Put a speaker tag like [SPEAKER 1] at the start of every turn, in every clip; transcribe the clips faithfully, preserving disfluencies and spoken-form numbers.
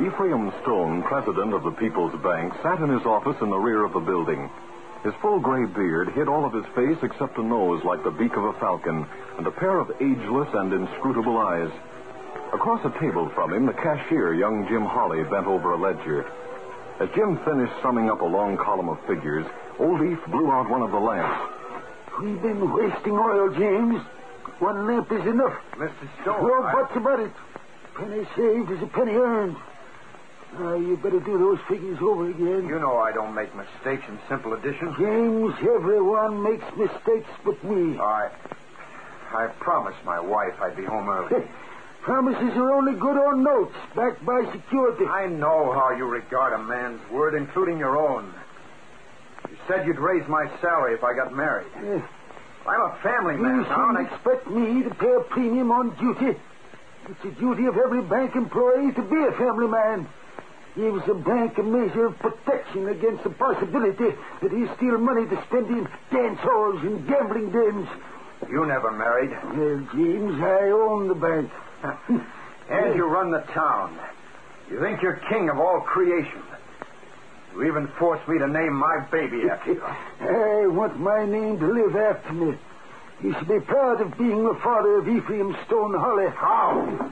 [SPEAKER 1] Ephraim Stone, president of the People's Bank, sat in his office in the rear of the building. His full gray beard hid all of his face except a nose like the beak of a falcon and a pair of ageless and inscrutable eyes. Across a table from him, the cashier, young Jim Holly, bent over a ledger. As Jim finished summing up a long column of figures, Old Eph blew out one of the lamps.
[SPEAKER 2] We've been wasting oil, James. One lamp is enough.
[SPEAKER 3] Mister Stone,
[SPEAKER 2] No
[SPEAKER 3] I...
[SPEAKER 2] buts about it. Penny saved is a penny earned. Now, you better do those figures over again.
[SPEAKER 3] You know I don't make mistakes in simple addition.
[SPEAKER 2] James, everyone makes mistakes but me.
[SPEAKER 3] I... I promised my wife I'd be home early.
[SPEAKER 2] Promises are only good on notes, backed by security.
[SPEAKER 3] I know how you regard a man's word, including your own. You said you'd raise my salary if I got married.
[SPEAKER 2] Uh,
[SPEAKER 3] I'm a family man
[SPEAKER 2] you
[SPEAKER 3] now, and
[SPEAKER 2] shouldn't
[SPEAKER 3] I...
[SPEAKER 2] expect me to pay a premium on duty. It's the duty of every bank employee to be a family man. Gives the bank a measure of protection against the possibility that he'll steal money to spend in dance halls and gambling dens.
[SPEAKER 3] You never married.
[SPEAKER 2] Well, James, I own the bank.
[SPEAKER 3] And you run the town. You think you're king of all creation. You even forced me to name my baby after you.
[SPEAKER 2] I want my name to live after me. You should be proud of being the father of Ephraim Stone Holly.
[SPEAKER 3] How?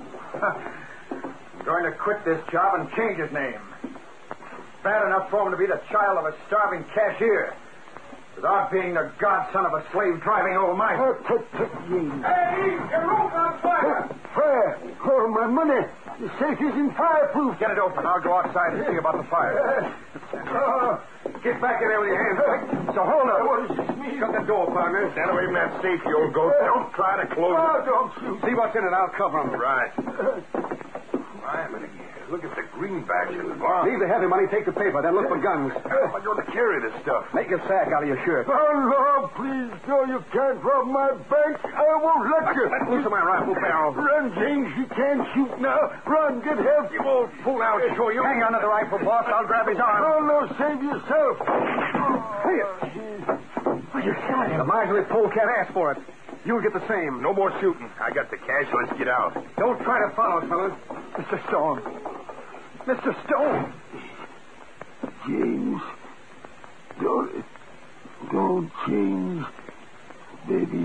[SPEAKER 3] I'm going to quit this job and change his name. It's bad enough for him to be the child of a starving cashier without being the godson of a slave driving over my...
[SPEAKER 2] Oh, tut, tut, James.
[SPEAKER 3] Hey, your room's on fire!
[SPEAKER 2] Fire! Oh, my money! The safe isn't fireproof.
[SPEAKER 3] Get it open. I'll go outside and see about the fire. Oh, get back in there with your hands quick. So hold on.
[SPEAKER 2] What does this mean?
[SPEAKER 3] Shut the door, partner. Stand away from that safe, you old goat. Don't try to close
[SPEAKER 2] Oh,
[SPEAKER 3] it.
[SPEAKER 2] don't shoot.
[SPEAKER 3] See what's in it. I'll cover him.
[SPEAKER 4] Right. Why, but look at the greenbacks in the bar.
[SPEAKER 3] Leave the heavy money. Take the paper. Then look for guns.
[SPEAKER 4] How am I going to carry this stuff?
[SPEAKER 3] Make a sack out of your shirt.
[SPEAKER 2] Oh, Lord, please, no, you can't rob my bank. I won't let you.
[SPEAKER 3] Let loose of my rifle barrel.
[SPEAKER 2] Run, James. You can't shoot now. Run, get help.
[SPEAKER 3] You old fool. I'll show you. Hang on to the rifle, boss. I'll grab his arm.
[SPEAKER 2] Oh, no, save yourself.
[SPEAKER 3] Hey, you shot him. The miserly polecat asked for it. You'll get the same.
[SPEAKER 4] No more shooting. I got the cash. Let's get out.
[SPEAKER 3] Don't try to follow, fellas. Mister Stone. Mister Stone.
[SPEAKER 2] James, don't, don't change, baby.